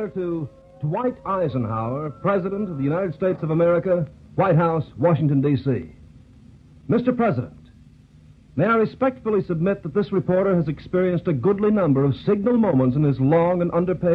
letter to Dwight Eisenhower, President of the United States of America, White House, Washington, D.C. Mr. President, may I respectfully submit that this reporter has experienced a goodly number of signal moments in his long and underpaid